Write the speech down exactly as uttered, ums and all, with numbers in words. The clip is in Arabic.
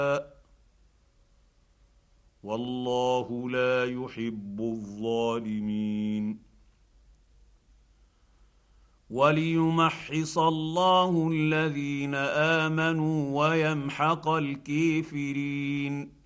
والله لا يحب الظالمين. وليمحص الله الذين امنوا ويمحق الكافرين.